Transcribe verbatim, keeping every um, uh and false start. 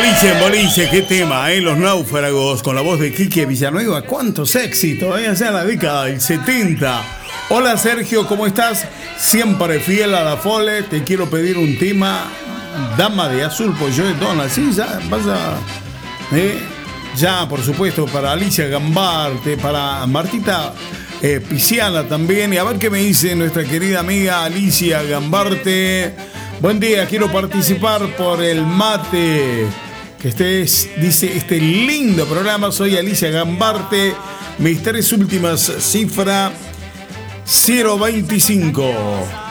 Boliche en boliche, qué tema, ¿eh? Los Náufragos, con la voz de Quique Villanueva. Cuántos éxitos, ¿eh? O sea, la década del setenta. Hola Sergio, ¿cómo estás? Siempre fiel a la Fole. Te quiero pedir un tema, Dama de Azul, pues yo de Dona. Sí, ya, pasa. ¿eh? Ya, por supuesto, para Alicia Gambarte, para Martita eh, Pisiana también. Y a ver qué me dice nuestra querida amiga Alicia Gambarte. Buen día, quiero participar por el mate. Que estés, dice, este lindo programa. Soy Alicia Gambarte. Mis tres últimas cifras, cero veinticinco.